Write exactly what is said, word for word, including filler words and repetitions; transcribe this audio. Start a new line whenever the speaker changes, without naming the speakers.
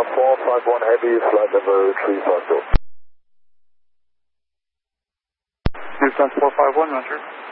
four five one Heavy, flight level three five zero.
Houston four five one, Roger.